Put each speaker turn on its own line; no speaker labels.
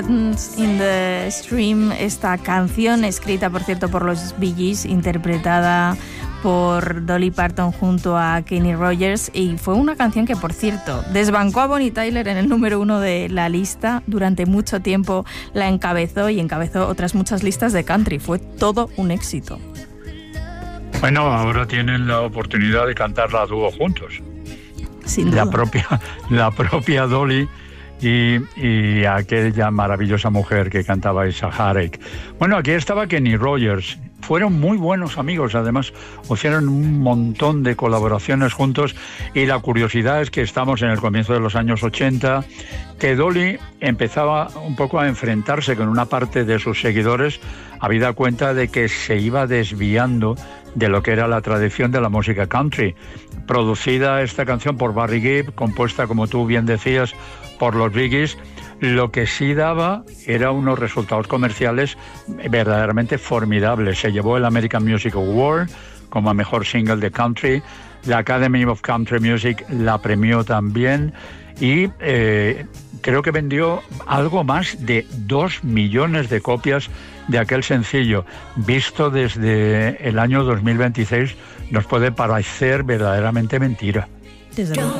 in the Stream, esta canción escrita, por cierto, por los Bee Gees, interpretada por Dolly Parton junto a Kenny Rogers, y fue una canción que, por cierto, desbancó a Bonnie Tyler en el número 1 de la lista. Durante mucho tiempo la encabezó y encabezó otras muchas listas de country. Fue todo un éxito.
Bueno, ahora tienen la oportunidad de cantarla a dúo juntos.
Sin duda.
La propia Dolly y aquella maravillosa mujer que cantaba Isaiah Hayek. Bueno, aquí estaba Kenny Rogers. Fueron muy buenos amigos, además hicieron un montón de colaboraciones juntos, y la curiosidad es que estamos en el comienzo de los años 80, que Dolly empezaba un poco a enfrentarse con una parte de sus seguidores, habida cuenta de que se iba desviando de lo que era la tradición de la música country. Producida esta canción por Barry Gibb, compuesta, como tú bien decías, por los Bee Gees, lo que sí daba era unos resultados comerciales verdaderamente formidables. Se llevó el American Music Award como mejor single de country, la Academy of Country Music la premió también, y creo que vendió algo más de 2 millones de copias de aquel sencillo. Visto desde el año 2026 nos puede parecer verdaderamente mentira.
Desde luego.